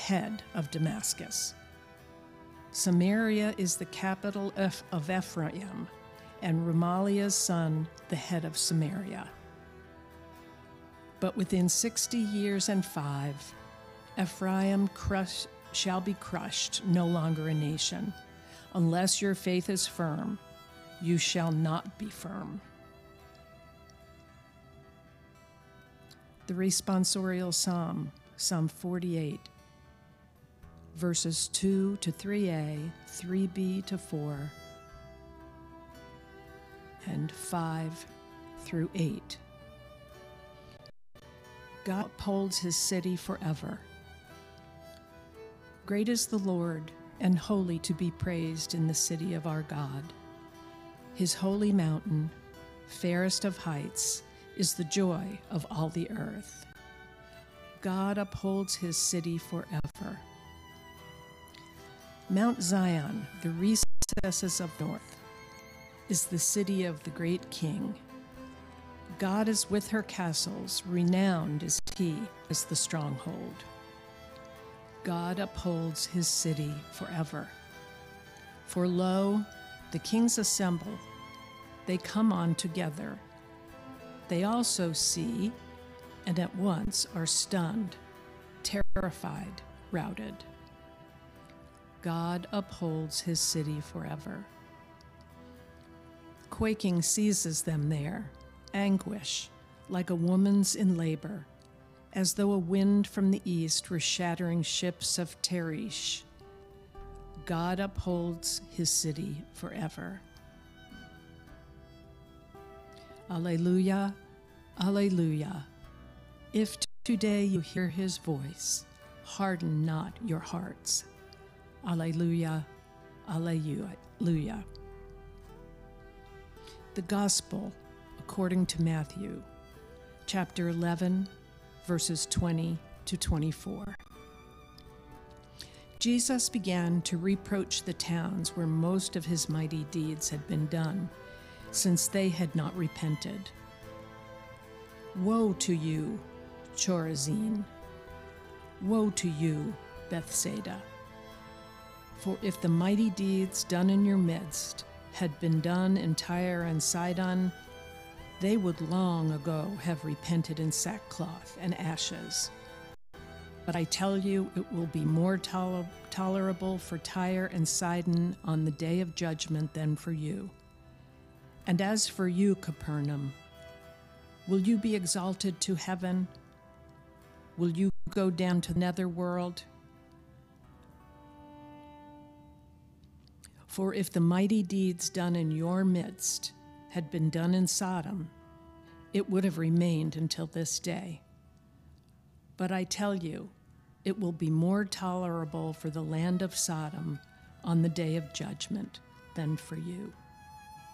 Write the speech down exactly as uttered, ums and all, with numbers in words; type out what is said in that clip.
head of Damascus. Samaria is the capital of Ephraim, and Remaliah's son the head of Samaria. But within sixty years and five, Ephraim crush, shall be crushed, no longer a nation. Unless your faith is firm, you shall not be firm. The responsorial psalm, Psalm forty-eight, verses two to three a, three b to four, and five through eight. God upholds his city forever. Great is the Lord, and holy to be praised in the city of our God. His holy mountain, fairest of heights, is the joy of all the earth. God upholds his city forever. Mount Zion, the recesses of north, is the city of the great King. God is with her castles, renowned is he as the stronghold. God upholds his city forever. For lo, the kings assemble, they come on together. They also see, and at once are stunned, terrified, routed. God upholds his city forever. Quaking seizes them there, anguish, like a woman's in labor, as though a wind from the east were shattering ships of Teresh. God upholds his city forever. Alleluia, alleluia. If today you hear his voice, harden not your hearts. Alleluia, alleluia. The Gospel according to Matthew, chapter eleven, verses twenty to twenty-four. Jesus began to reproach the towns where most of his mighty deeds had been done, since they had not repented. Woe to you, Chorazin! Woe to you, Bethsaida! For if the mighty deeds done in your midst had been done in Tyre and Sidon, they would long ago have repented in sackcloth and ashes. But I tell you, it will be more toler- tolerable for Tyre and Sidon on the day of judgment than for you. And as for you, Capernaum, will you be exalted to heaven? Will you go down to the netherworld? For if the mighty deeds done in your midst had been done in Sodom, it would have remained until this day. But I tell you, it will be more tolerable for the land of Sodom on the day of judgment than for you.